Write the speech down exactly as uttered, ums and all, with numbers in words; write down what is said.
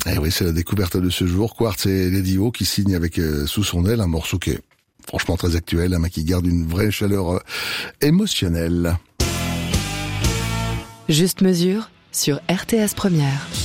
Eh oui, c'est la découverte de ce jour. Quartz et Lady O qui signent avec euh, Sous son aile un morceau qui est franchement très actuel, mais qui garde une vraie chaleur euh, émotionnelle. Juste mesure sur R T S Première.